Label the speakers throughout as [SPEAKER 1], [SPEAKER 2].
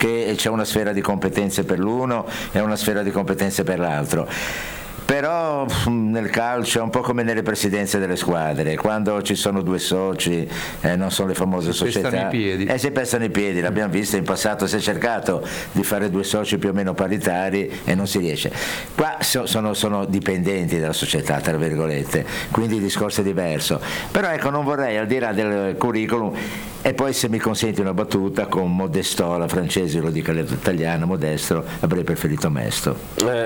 [SPEAKER 1] che c'è una sfera di competenze per l'uno e una sfera di competenze per l'altro. Però nel calcio è un po' come nelle presidenze delle squadre, quando ci sono due soci, non sono le famose società, si pestano i piedi, l'abbiamo visto in passato, si è cercato di fare due soci più o meno paritari e non si riesce. Qua sono dipendenti dalla società, tra virgolette, quindi il discorso è diverso. Però ecco, non vorrei, al di là del curriculum, e poi se mi consenti una battuta, con Modesto, la francese, lo dico all'italiana, Modesto, avrei preferito Mesto.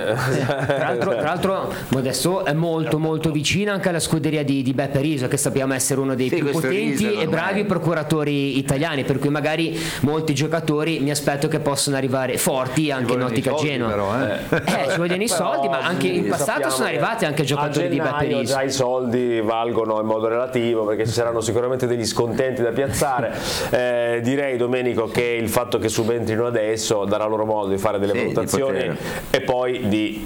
[SPEAKER 2] Tra l'altro Modesto è molto vicino anche alla scuderia di Beppe Riso, che sappiamo essere uno dei più potenti e bravi procuratori italiani, per cui magari molti giocatori mi aspetto che possano arrivare forti anche in ottica Genoa. Ci vogliono i soldi, ma anche in passato sono arrivati anche giocatori di Beppe Riso.
[SPEAKER 3] Già i soldi valgono in modo relativo, perché ci saranno sicuramente degli scontenti da piazzare. Direi, Domenico, che il fatto che subentrino adesso darà loro modo di fare delle valutazioni e poi di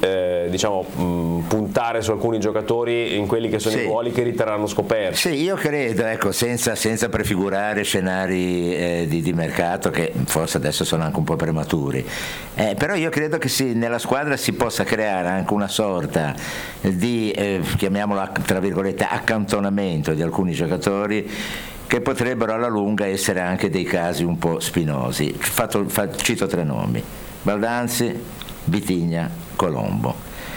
[SPEAKER 3] puntare su alcuni giocatori in quelli che sono i ruoli che riterranno scoperti.
[SPEAKER 1] Sì, io credo, ecco, senza prefigurare scenari di mercato che forse adesso sono anche un po' prematuri, però io credo che nella squadra si possa creare anche una sorta di chiamiamolo tra virgolette accantonamento di alcuni giocatori che potrebbero alla lunga essere anche dei casi un po' spinosi. Cito tre nomi: Baldanzi, Vitigna, Colombo,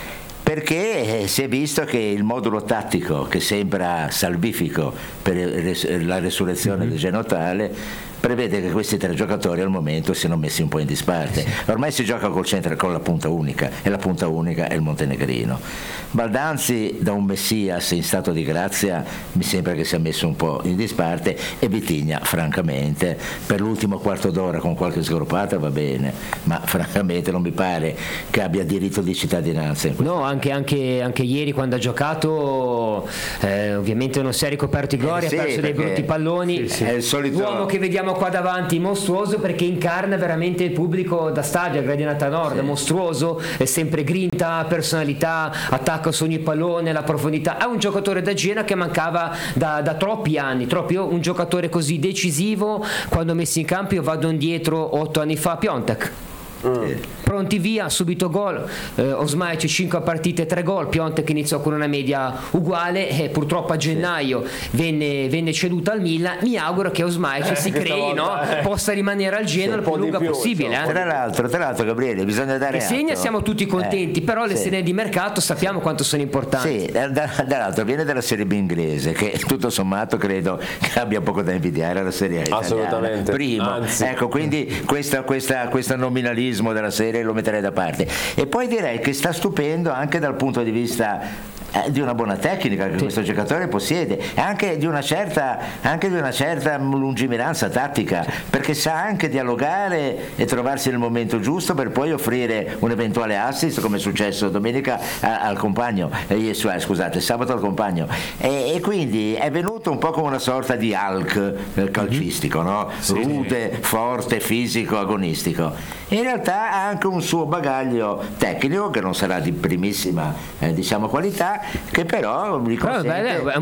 [SPEAKER 1] perché si è visto che il modulo tattico, che sembra salvifico per la resurrezione del Genotale, prevede che questi tre giocatori al momento siano messi un po' in disparte. Ormai si gioca con la punta unica, e la punta unica è il montenegrino. Baldanzi, da un messias in stato di grazia, mi sembra che sia messo un po' in disparte, e Vitigna, francamente, per l'ultimo quarto d'ora con qualche sgruppata va bene, ma francamente non mi pare che abbia diritto di cittadinanza.
[SPEAKER 2] No, anche ieri quando ha giocato, ovviamente non si è ricoperto i gloria, ha perso dei brutti palloni.
[SPEAKER 1] È il solito
[SPEAKER 2] uomo che vediamo qua davanti, mostruoso, perché incarna veramente il pubblico da stadio a Gradinata Nord, mostruoso, è sempre grinta, personalità, attacca su ogni pallone, la profondità. È un giocatore da Genoa che mancava da troppi anni, un giocatore così decisivo. Quando ho messo in campo, io vado indietro 8 anni fa, Piontek. Pronti via, subito gol. Osmaic 5 partite, 3 gol. Piontek iniziò con una media uguale e purtroppo a gennaio venne ceduta al Milan. Mi auguro che Osmaic si crei, possa rimanere al Genoa il più lunga possibile.
[SPEAKER 1] Tra l'altro Gabriele, bisogna dare
[SPEAKER 2] atto. Segna, siamo tutti contenti, però le serie di mercato sappiamo quanto sono importanti.
[SPEAKER 1] Dall'altro viene dalla Serie B inglese, che tutto sommato credo che abbia poco da invidiare alla Serie A italiana.
[SPEAKER 3] Assolutamente.
[SPEAKER 1] Primo, ecco, quindi questo nominalismo della serie lo metterei da parte. E poi direi che sta stupendo anche dal punto di vista di una buona tecnica che questo giocatore possiede, e anche di una certa lungimiranza tattica, perché sa anche dialogare e trovarsi nel momento giusto per poi offrire un eventuale assist, come è successo domenica al compagno, sabato al compagno, e quindi è venuto un po' come una sorta di Hulk calcistico, no? Rude, forte, fisico, agonistico. In realtà ha anche un suo bagaglio tecnico che non sarà di primissima qualità, che però gli consente,
[SPEAKER 2] è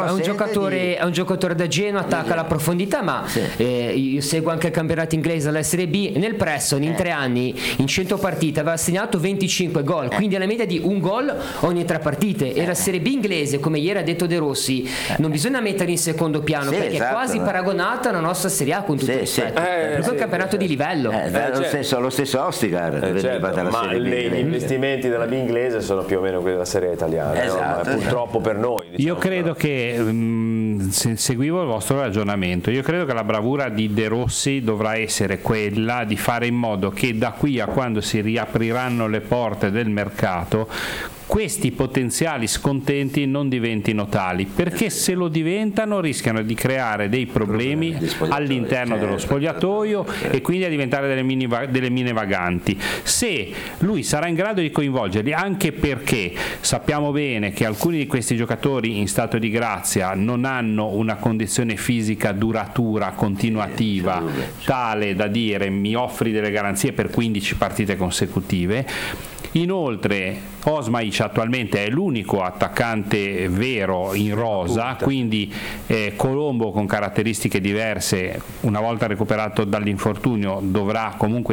[SPEAKER 2] un giocatore da Genoa, attacca la profondità, ma io seguo anche il campionato inglese alla Serie B. Nel Preston in 3 anni, in 100 partite, aveva segnato 25 gol, quindi alla media di un gol ogni 3 partite. E la Serie B inglese, come ieri ha detto De Rossi, non bisogna mettere in secondo piano, perché è quasi paragonata alla nostra Serie A, con tutto il rispetto, perché è un campionato di livello.
[SPEAKER 1] Lo stesso Ostigar
[SPEAKER 3] ma gli investimenti della B inglese sono più o meno quelli della Serie A italiana, purtroppo per noi.
[SPEAKER 4] Io credo che seguivo il vostro ragionamento, io credo che la bravura di De Rossi dovrà essere quella di fare in modo che da qui a quando si riapriranno le porte del mercato questi potenziali scontenti non diventino tali, perché se lo diventano rischiano di creare dei problemi all'interno dello spogliatoio e quindi a diventare delle mine vaganti. Se lui sarà in grado di coinvolgerli, anche perché sappiamo bene che alcuni di questi giocatori in stato di grazia non hanno una condizione fisica duratura, continuativa, tale da dire mi offri delle garanzie per 15 partite consecutive. Inoltre Osmaic attualmente è l'unico attaccante vero in rosa, quindi Colombo con caratteristiche diverse, una volta recuperato dall'infortunio dovrà comunque